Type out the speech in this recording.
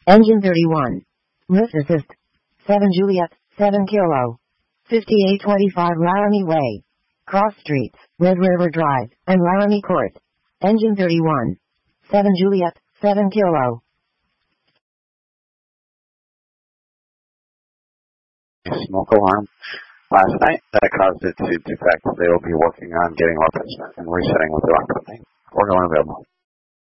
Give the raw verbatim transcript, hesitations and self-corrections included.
Engine thirty-one. Lift assist. seven Juliet, seven Kilo. fifty-eight twenty-five Laramie Way. Cross Streets, Red River Drive, and Laramie Court. Engine thirty-one. seven Juliet, seven Kilo. Smoke alarm last night that caused it to defect. They will be working on getting replacement and resetting with the rocket. We're going available.